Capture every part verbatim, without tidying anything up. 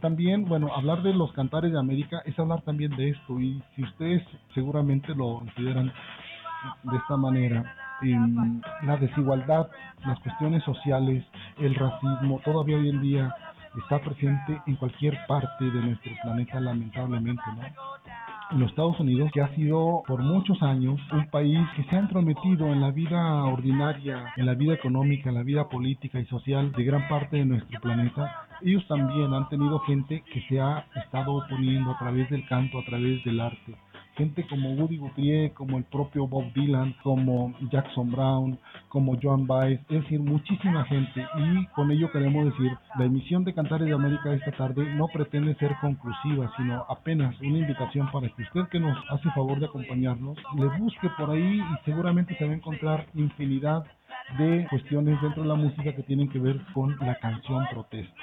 también, bueno, hablar de los Cantares de América es hablar también de esto, y si ustedes seguramente lo consideran de esta manera, em, la desigualdad, las cuestiones sociales, el racismo, todavía hoy en día está presente en cualquier parte de nuestro planeta, lamentablemente, ¿no? En los Estados Unidos, que ha sido por muchos años un país que se ha entrometido en la vida ordinaria, en la vida económica, en la vida política y social de gran parte de nuestro planeta, ellos también han tenido gente que se ha estado oponiendo a través del canto, a través del arte. Gente como Woody Guthrie, como el propio Bob Dylan, como Jackson Brown, como Joan Baez, es decir, muchísima gente. Y con ello queremos decir, la emisión de Cantares de América esta tarde no pretende ser conclusiva, sino apenas una invitación para que usted, que nos hace favor de acompañarnos, le busque por ahí y seguramente se va a encontrar infinidad de cuestiones dentro de la música que tienen que ver con la canción protesta.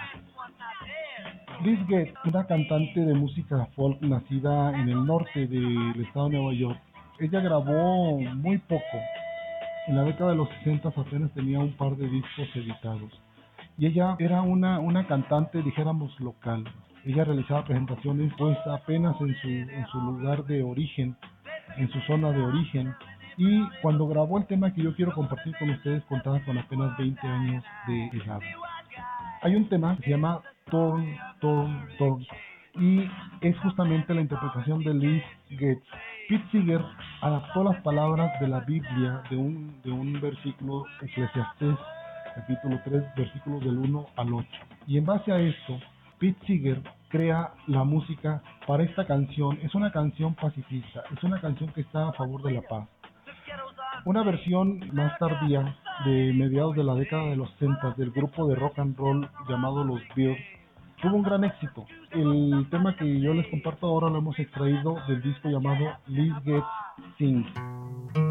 Liz Getz, una cantante de música folk nacida en el norte del estado de Nueva York, ella grabó muy poco. En la década de los sesenta apenas tenía un par de discos editados. Y ella era una, una cantante, dijéramos, local. Ella realizaba presentaciones pues apenas en su, en su lugar de origen, en su zona de origen. Y cuando grabó el tema que yo quiero compartir con ustedes, contaba con apenas veinte años de edad. Hay un tema que se llama Torn, Torn, Torn, y es justamente la interpretación de Liz Getz. Pete Seeger adaptó las palabras de la Biblia, de un, de un versículo, Eclesiastés, capítulo tres, versículos del uno al ocho. Y en base a esto, Pete Seeger crea la música para esta canción. Es una canción pacifista, es una canción que está a favor de la paz. Una versión más tardía, de mediados de la década de los sesenta, del grupo de rock and roll llamado Los Beatles, tuvo un gran éxito. El tema que yo les comparto ahora lo hemos extraído del disco llamado Liz Getz Sings.